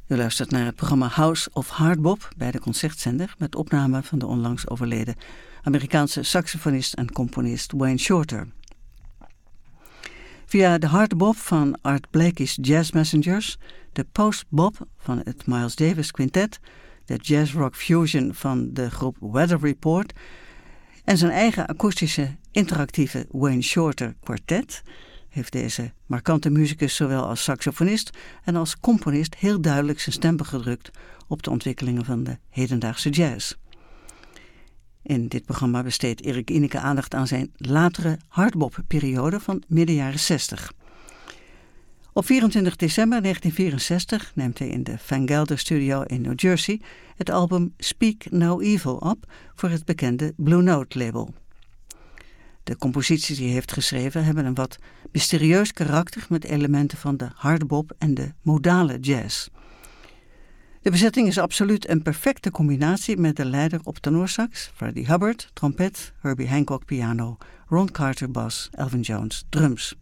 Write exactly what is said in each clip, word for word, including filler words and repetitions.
U luistert naar het programma House of Hardbop bij de Concertzender met opname van de onlangs overleden Amerikaanse saxofonist en componist Wayne Shorter. Via de hardbop van Art Blakey's Jazz Messengers, de postbop van het Miles Davis Quintet, de jazz-rock fusion van de groep Weather Report en zijn eigen akoestische interactieve Wayne Shorter Quartet heeft deze markante muzikus zowel als saxofonist en als componist heel duidelijk zijn stempel gedrukt op de ontwikkelingen van de hedendaagse jazz. In dit programma besteedt Erik Ineke aandacht aan zijn latere hardbop-periode van midden jaren zestig. Op vierentwintig december negentien vierenzestig neemt hij in de Van Gelder Studio in New Jersey het album Speak No Evil op voor het bekende Blue Note label. De composities die hij heeft geschreven hebben een wat mysterieus karakter met elementen van de hardbop en de modale jazz. De bezetting is absoluut een perfecte combinatie met de leider op tenorsax, Freddie Hubbard, trompet, Herbie Hancock piano, Ron Carter bas, Elvin Jones drums.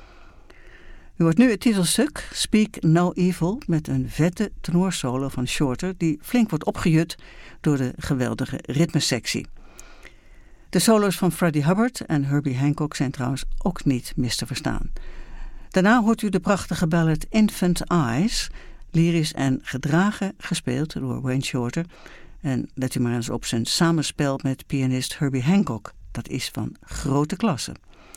U hoort nu het titelstuk Speak No Evil met een vette tenorsolo van Shorter die flink wordt opgejut door de geweldige ritmesectie. De solo's van Freddie Hubbard en Herbie Hancock zijn trouwens ook niet mis te verstaan. Daarna hoort u de prachtige ballad Infant Eyes, lyrisch en gedragen gespeeld door Wayne Shorter. En let u maar eens op zijn samenspel met pianist Herbie Hancock. Dat is van grote klasse.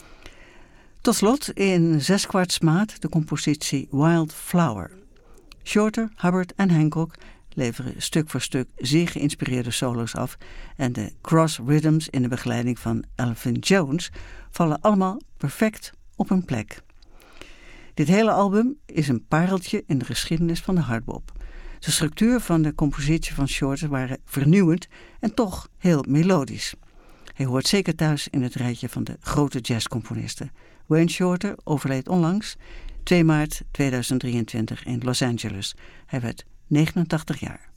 Tot slot in zeskwartsmaat de compositie Wild Flower. Shorter, Hubbard en Hancock leveren stuk voor stuk zeer geïnspireerde solo's af en de cross rhythms in de begeleiding van Elvin Jones vallen allemaal perfect op hun plek. Dit hele album is een pareltje in de geschiedenis van de hardbop. De structuur van de compositie van Shorter waren vernieuwend en toch heel melodisch. Hij hoort zeker thuis in het rijtje van de grote jazzcomponisten. Wayne Shorter overleed onlangs, twee maart tweeduizend drieëntwintig in Los Angeles. Hij werd negenentachtig jaar.